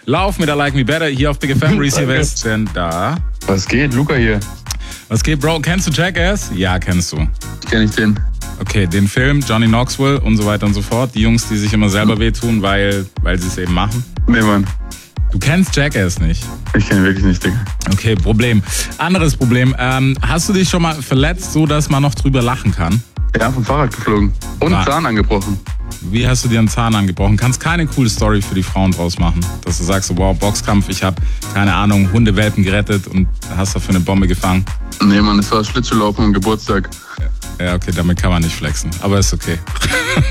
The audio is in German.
Lauf mit der Like Me Better hier auf Big FM. Reese hier, wer ist denn da? Was geht? Luca hier. Was geht, Bro? Kennst du Jackass? Ja, kennst du. Kenn ich den. Okay, den Film, Johnny Knoxville und so weiter und so fort. Die Jungs, die sich immer selber wehtun, weil sie es eben machen. Nee, Mann. Du kennst Jackass nicht? Ich kenne wirklich nicht, Digga. Okay, Problem. Anderes Problem. Hast du dich schon mal verletzt, so dass man noch drüber lachen kann? Ja, vom Fahrrad geflogen. Und Zahn angebrochen. Wie hast du dir einen Zahn angebrochen? Kannst keine coole Story für die Frauen draus machen. Dass du sagst, wow, Boxkampf, ich habe, keine Ahnung, Hundewelpen gerettet und hast dafür eine Bombe gefangen. Nee, Mann, es war Schlittschuhlaufen am Geburtstag. Ja, okay, damit kann man nicht flexen. Aber ist okay.